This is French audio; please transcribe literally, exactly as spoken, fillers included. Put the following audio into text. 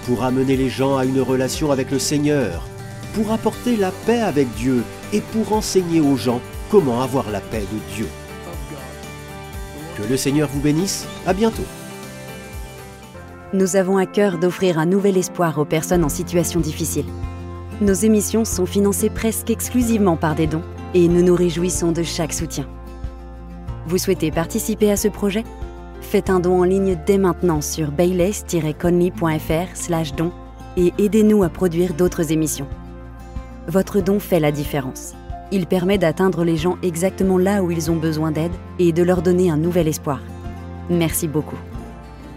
pour amener les gens à une relation avec le Seigneur, pour apporter la paix avec Dieu et pour enseigner aux gens comment avoir la paix de Dieu. Que le Seigneur vous bénisse, à bientôt. Nous avons à cœur d'offrir un nouvel espoir aux personnes en situation difficile. Nos émissions sont financées presque exclusivement par des dons et nous nous réjouissons de chaque soutien. Vous souhaitez participer à ce projet ? Faites un don en ligne dès maintenant sur bayles tiret conley point f r slash don et aidez-nous à produire d'autres émissions. Votre don fait la différence. Il permet d'atteindre les gens exactement là où ils ont besoin d'aide et de leur donner un nouvel espoir. Merci beaucoup.